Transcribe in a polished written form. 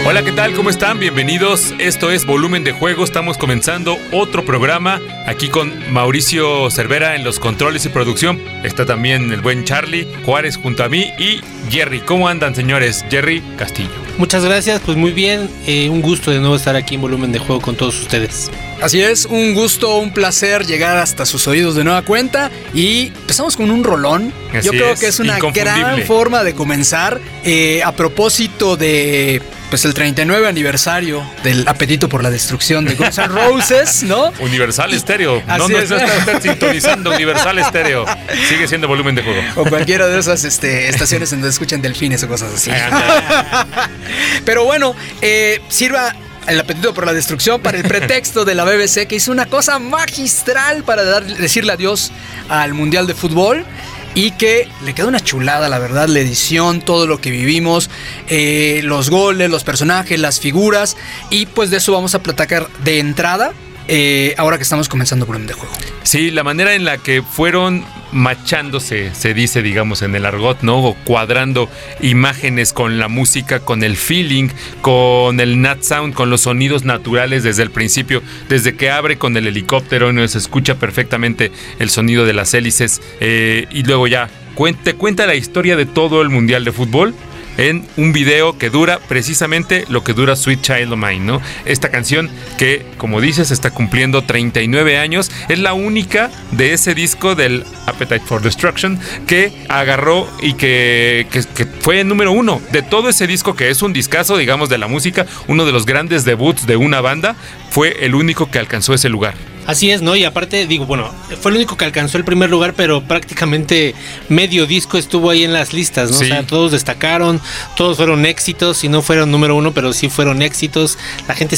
Hola, ¿qué tal? ¿Cómo están? Bienvenidos. Esto es Volumen de Juego. Estamos comenzando otro programa aquí con Mauricio Cervera en los controles y producción. Está también el buen Charlie Juárez junto a mí y Jerry. ¿Cómo andan, señores? Jerry Castillo. Muchas gracias, pues muy bien. Un gusto de nuevo estar aquí en Volumen de Juego con todos ustedes. Así es, un gusto, un placer llegar hasta sus oídos de nueva cuenta. Y empezamos con un rolón. Así Yo creo es, que es una gran inconfundible forma de comenzar. A propósito de pues el 39 aniversario del Apetito por la Destrucción de Guns N' Roses, ¿no? Universal Estéreo. No Así es. está usted sintonizando Universal Estéreo. Sigue siendo Volumen de Juego. O cualquiera de esas estaciones en donde escuchan delfines o cosas así. Pero bueno, sirva el Apetito por la Destrucción para el pretexto de la BBC, que hizo una cosa magistral para decirle adiós al Mundial de Fútbol. Y que le quedó una chulada, la verdad, la edición, todo lo que vivimos, los goles, los personajes, las figuras. Y pues de eso vamos a platicar de entrada, ahora que estamos comenzando Volumen de Juego. Sí, la manera en la que fueron machándose, se dice, digamos, en el argot, ¿no? O cuadrando imágenes con la música, con el feeling, con el nat sound, con los sonidos naturales desde el principio, desde que abre con el helicóptero, ¿no? Se escucha perfectamente el sonido de las hélices, y luego ya cuenta la historia de todo el Mundial de Fútbol en un video que dura precisamente lo que dura Sweet Child O' Mine, ¿no? Esta canción que, como dices, está cumpliendo 39 años. Es la única de ese disco del Appetite for Destruction que agarró y que fue número uno. De todo ese disco, que es un discazo, digamos, de la música, uno de los grandes debuts de una banda, fue el único que alcanzó ese lugar. Así es, ¿no? Y aparte, digo, bueno, fue el único que alcanzó el primer lugar, pero prácticamente medio disco estuvo ahí en las listas, ¿no? Sí. O sea, todos destacaron, todos fueron éxitos, y no fueron número uno, pero sí fueron éxitos. La gente